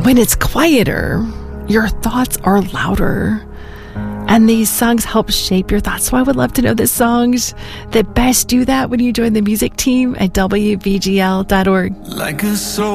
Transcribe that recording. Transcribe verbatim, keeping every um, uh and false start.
when it's quieter, your thoughts are louder. And these songs help shape your thoughts. So I would love to know the songs that best do that when you join the music team at W V G L dot org. Like a soul.